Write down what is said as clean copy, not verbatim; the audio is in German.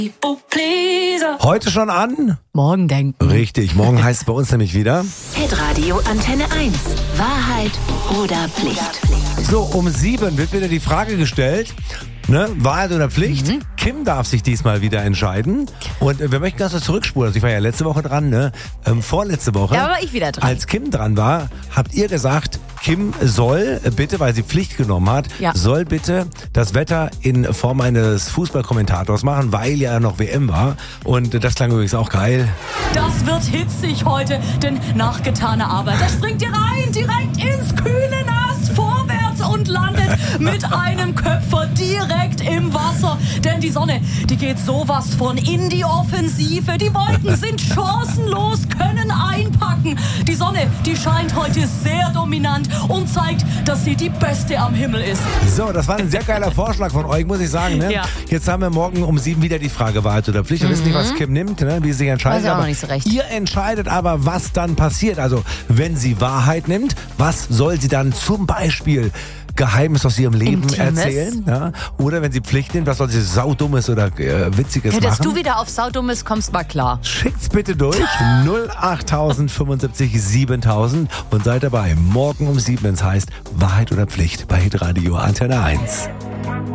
Heute schon an? Morgen denken. Richtig, morgen heißt es bei uns nämlich wieder Hitradio Antenne 1. Wahrheit oder Pflicht? So, um 7 wird wieder die Frage gestellt, ne, Wahrheit oder Pflicht? Kim darf sich diesmal wieder entscheiden. Und wir möchten ganz kurz zurückspulen. Also ich war ja letzte Woche dran, ne? Vorletzte Woche. Ja, aber war ich wieder dran. Als Kim dran war, habt ihr gesagt, Kim soll bitte, weil sie Pflicht genommen hat, soll bitte das Wetter in Form eines Fußballkommentators machen, weil ja noch WM war. Und das klang übrigens auch geil. Das wird hitzig heute, denn nach getaner Arbeit, da springt ihr rein, direkt ins kühle Nass, vorwärts und landet mit einem Köpfer direkt im Wasser. Denn die Sonne, die geht sowas von in die Offensive. Die Wolken sind chancenlos, können einpacken. Die Sonne, die scheint heute sehr dominant und zeigt, dass sie die Beste am Himmel ist. So, das war ein sehr geiler Vorschlag von euch, muss ich sagen. Ne? Ja. Jetzt haben wir morgen um 7 wieder die Frage Wahrheit oder Pflicht. Wir wissen nicht, was Kim nimmt, ne? Wie sie sich entscheidet. Weiß ich auch aber noch nicht so recht. Ihr entscheidet aber, was dann passiert. Also, wenn sie Wahrheit nimmt, was soll sie dann zum Beispiel Geheimnis aus ihrem Leben Intimes erzählen? Ja? Oder wenn sie Pflicht nimmt, was soll sie Saudummes oder Witziges Dass machen? du wieder auf Saudummes kommst, war klar. Schickt's bitte durch 08075 7000 und seid dabei morgen um 7, wenn es heißt Wahrheit oder Pflicht bei Hitradio Antenne 1.